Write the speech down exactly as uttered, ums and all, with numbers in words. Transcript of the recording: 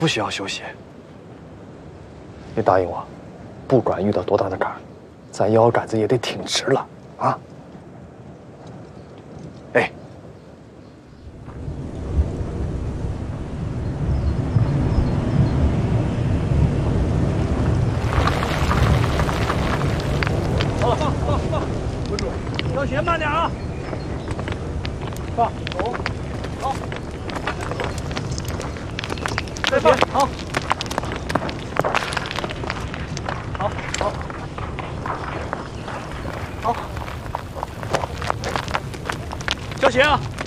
不需要休息。你答应我，不管遇到多大的坎儿，咱腰杆子也得挺直了啊！哎。 放放放放，稳住！小雪慢点啊！放，走，好，再放，好，好，好，好，小雪啊！